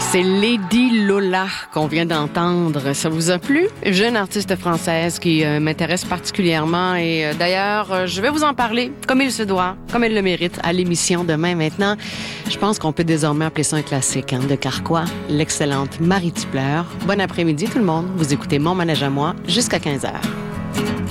C'est Lady Lola qu'on vient d'entendre. Ça vous a plu? Jeune artiste française qui m'intéresse particulièrement et d'ailleurs, je vais vous en parler comme il se doit, comme elle le mérite à l'émission demain maintenant. Je pense qu'on peut désormais appeler ça un classique de Carquois, l'excellente Marie Tupler. Bon après-midi tout le monde. Vous écoutez Mon Manège à moi jusqu'à 15h.